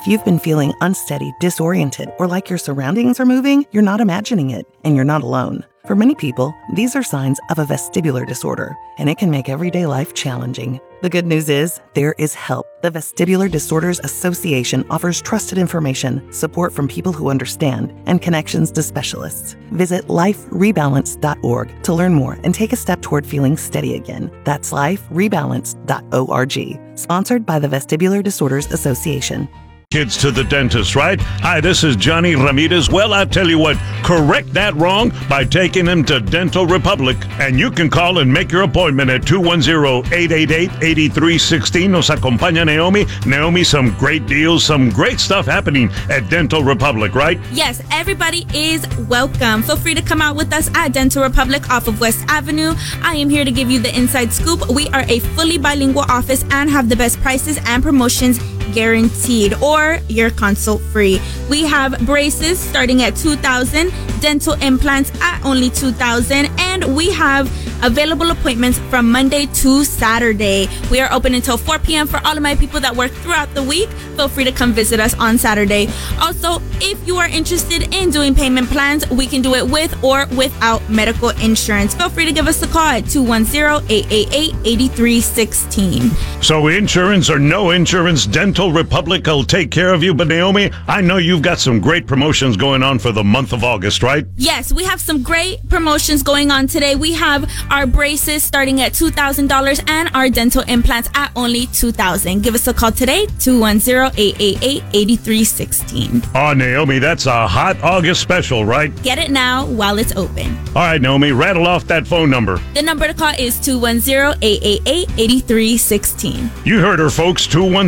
If you've been feeling unsteady, disoriented, or like your surroundings are moving, you're not imagining it, and you're not alone. For many people, these are signs of a vestibular disorder, and it can make everyday life challenging. The good news is, there is help. The Vestibular Disorders Association offers trusted information, support from people who understand, and connections to specialists. Visit liferebalance.org to learn more and take a step toward feeling steady again. That's liferebalance.org. Sponsored by the Vestibular Disorders Association. Kids to the dentist, right? Hi, this is Johnny Ramirez. Well, I tell you what, correct that wrong by taking them to Dental Republic. And you can call and make your appointment at 210-888-8316. Nos acompaña Naomi. Naomi, some great deals, some great stuff happening at Dental Republic, right? Yes, everybody is welcome. Feel free to come out with us at Dental Republic off of West Avenue. I am here to give you the inside scoop. We are a fully bilingual office and have the best prices and promotions guaranteed, or your consult free. We have braces starting at $2,000, dental implants at only $2,000, and we have available appointments from Monday to Saturday. We are open until 4 p.m. for all of my people that work throughout the week. Feel free to come visit us on Saturday. Also, if you are interested in doing payment plans, we can do it with or without medical insurance. Feel free to give us a call at 210-888-8316. So insurance or no insurance, Dental Republic will take care of you. But Naomi, I know you've got some great promotions going on for the month of August, right? Yes, we have some great promotions going on today. We have our braces starting at $2,000 and our dental implants at only $2,000. Give us a call today, 210-888-8316. Oh, Naomi, that's a hot August special, right? Get it now while it's open. All right, Naomi, rattle off that phone number. The number to call is 210-888-8316. You heard her, folks,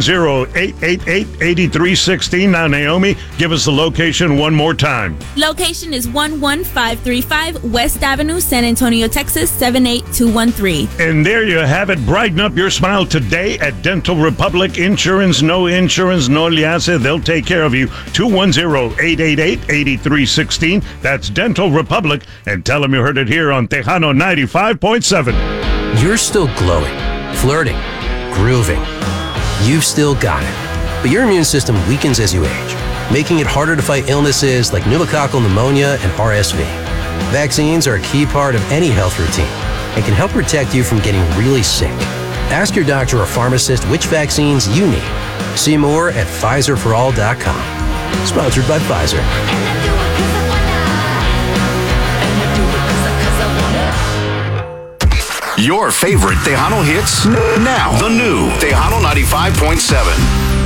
210-888-8316. Now, Naomi, give us the location one more time. Location is 11535 West Avenue, San Antonio, Texas, 78213. And there you have it. Brighten up your smile today at Dental Republic. Insurance, no le hace. They'll take care of you. 210-888-8316. That's Dental Republic. And tell them you heard it here on Tejano 95.7. You're still glowing, flirting, grooving. You've still got it. But your immune system weakens as you age, making it harder to fight illnesses like pneumococcal pneumonia and RSV. Vaccines are a key part of any health routine and can help protect you from getting really sick. Ask your doctor or pharmacist which vaccines you need. See more at PfizerForAll.com. Sponsored by Pfizer. Your favorite Tejano hits now. The new Tejano 95.7.